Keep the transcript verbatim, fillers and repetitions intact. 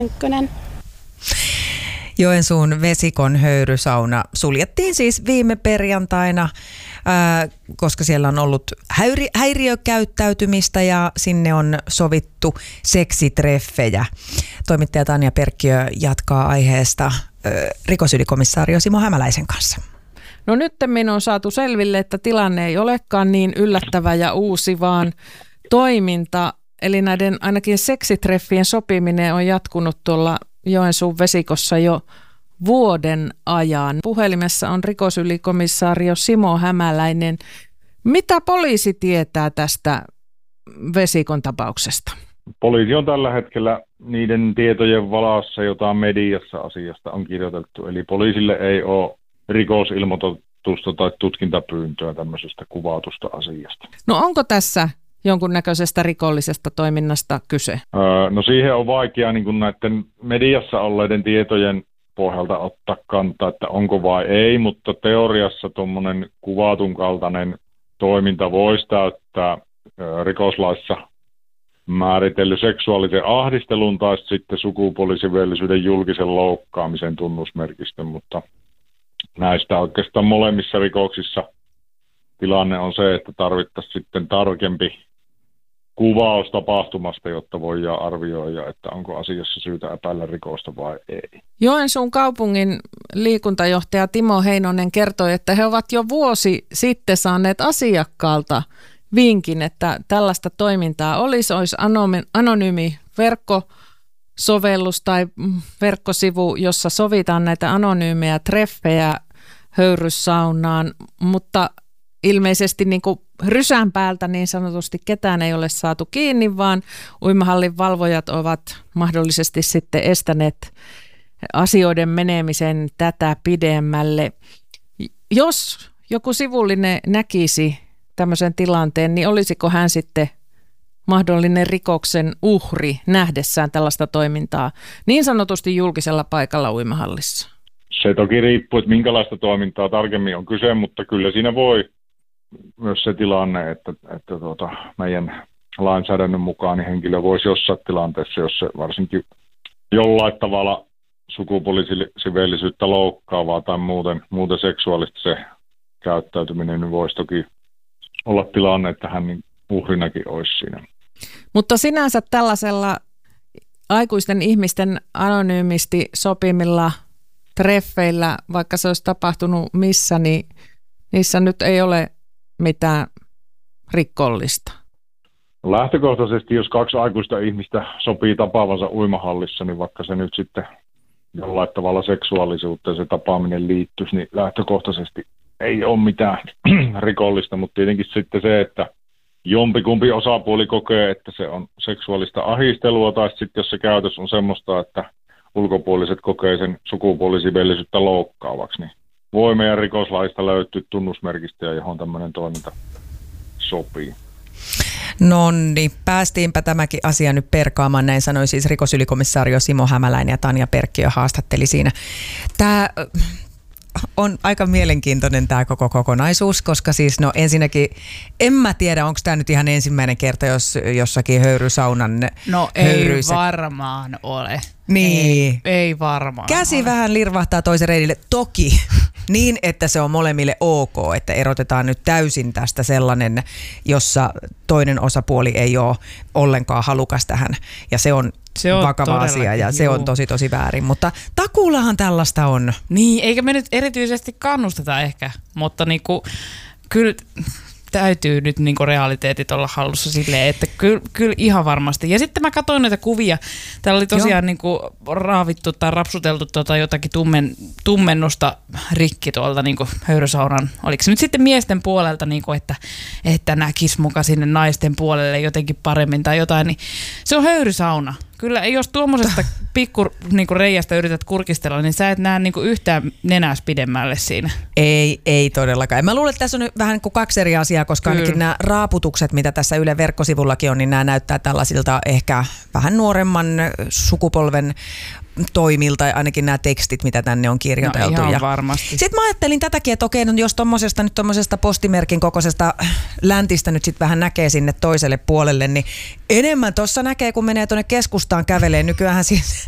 Ykkönen. Joensuun Vesikon höyrysauna suljettiin siis viime perjantaina, ää, koska siellä on ollut häiri- häiriökäyttäytymistä ja sinne on sovittu seksitreffejä. Toimittaja Tanja Perkkiö jatkaa aiheesta ää, rikosylikomissaario Simo Hämäläisen kanssa. No nyt on saatu selville, että tilanne ei olekaan niin yllättävä ja uusi, vaan toiminta, eli näiden ainakin seksitreffien sopiminen on jatkunut tuolla Joensuun Vesikossa jo vuoden ajan. Puhelimessa on rikosylikomissaario Simo Hämäläinen. Mitä poliisi tietää tästä Vesikon tapauksesta? Poliisi on tällä hetkellä niiden tietojen valassa, jota mediassa asiasta on kirjoitettu. Eli poliisille ei ole rikosilmoitusta tai tutkintapyyntöä tämmöisestä kuvatusta asiasta. No onko tässä jonkunnäköisestä rikollisesta toiminnasta kyse? Öö, no siihen on vaikea niin kuin näiden mediassa olleiden tietojen pohjalta ottaa kantaa, että onko vai ei, mutta teoriassa tuommoinen kuvatun kaltainen toiminta voisi täyttää öö, rikoslaissa määritelly seksuaalisen ahdistelun tai sitten sukupuolisiveellisyyden julkisen loukkaamisen tunnusmerkistön, mutta näistä oikeastaan molemmissa rikoksissa tilanne on se, että tarvittaisiin sitten tarkempi kuvaus tapahtumasta, jotta voidaan arvioida, että onko asiassa syytä epäillä rikosta vai ei. Joensuun kaupungin liikuntajohtaja Timo Heinonen kertoi, että he ovat jo vuosi sitten saaneet asiakkaalta vinkin, että tällaista toimintaa olisi, olisi anonyymi verkkosovellus tai verkkosivu, jossa sovitaan näitä anonyymejä treffejä höyryssaunaan, mutta ilmeisesti niin kuin rysän päältä niin sanotusti ketään ei ole saatu kiinni, vaan uimahallin valvojat ovat mahdollisesti sitten estäneet asioiden menemisen tätä pidemmälle. Jos joku sivullinen näkisi tämmöisen tilanteen, niin olisiko hän sitten mahdollinen rikoksen uhri nähdessään tällaista toimintaa niin sanotusti julkisella paikalla uimahallissa? Se toki riippuu, että minkälaista toimintaa tarkemmin on kyse, mutta kyllä siinä voi myös se tilanne, että, että tuota, meidän lainsäädännön mukaan niin henkilö voisi jossain tilanteessa, jos se varsinkin jollain tavalla sukupuolisiveellisyyttä loukkaavaa tai muuten, muuten seksuaalista se käyttäytyminen, niin voisi toki olla tilanne, että hän niin uhrinakin olisi siinä. Mutta sinänsä tällaisella aikuisten ihmisten anonyymisti sopimilla treffeillä, vaikka se olisi tapahtunut missä, niin niissä nyt ei ole mitään rikollista. Lähtökohtaisesti, jos kaksi aikuista ihmistä sopii tapaavansa uimahallissa, niin vaikka se nyt sitten jollain tavalla seksuaalisuutta ja se tapaaminen liittyisi, niin lähtökohtaisesti ei ole mitään rikollista, mutta tietenkin sitten se, että jompikumpi osapuoli kokee, että se on seksuaalista ahdistelua, tai sitten jos se käytös on semmoista, että ulkopuoliset kokee sen sukupuolisiveellisyyttä loukkaavaksi, niin voi meidän rikoslaista löytyä tunnusmerkistöjä, johon tämmöinen toiminta sopii. No niin, päästiinpä tämäkin asia nyt perkaamaan, näin sanoi siis rikosylikomissaario Simo Hämäläinen ja Tanja Perkkiö haastatteli siinä. Tämä on aika mielenkiintoinen tämä koko kokonaisuus, koska siis no ensinnäkin en mä tiedä, onko tämä nyt ihan ensimmäinen kerta, jos jossakin höyrysaunan No höyryssä. Ei varmaan ole. Niin. Ei, ei varmaan Käsi ole. vähän lirvahtaa toisen reidille, toki niin, että se on molemmille ok, että erotetaan nyt täysin tästä sellainen, jossa toinen osapuoli ei ole ollenkaan halukas tähän ja se on, se on vakava asia ja juu. Se on tosi tosi väärin, mutta takuullahan tällaista on. Niin, eikä me nyt erityisesti kannusteta ehkä, mutta niinku, kyllä täytyy nyt niinku realiteetit olla hallussa silleen, että kyllä, kyllä ihan varmasti. Ja sitten mä katsoin näitä kuvia. Täällä oli tosiaan niinku raavittu tai rapsuteltu tota jotakin tummen, tummennusta rikki tuolta niinku höyrysaunan. Oliko se nyt sitten miesten puolelta, niinku, että, että näkisi muka sinne naisten puolelle jotenkin paremmin tai jotain. Niin se on höyrysauna. Kyllä, jos tuommoisesta pikku niinku reiästä yrität kurkistella, niin sä et näe niinku yhtään nenäs pidemmälle siinä. Ei, ei todellakaan. Mä luulen, että tässä on vähän niin kuin kaksi eri asiaa, koska Kyllä. ainakin nämä raaputukset, mitä tässä Yle verkkosivullakin on, niin nämä näyttää tällaisilta ehkä vähän nuoremman sukupolven toimilta, ainakin nämä tekstit, mitä tänne on kirjoiteltu. No ihan ja varmasti. Sitten mä ajattelin tätäkin, että okei, no jos tommosesta nyt tommosesta postimerkin kokoisesta läntistä nyt sitten vähän näkee sinne toiselle puolelle, niin enemmän tuossa näkee, kun menee tuonne keskustaan kävelee. Nykyäänhän siis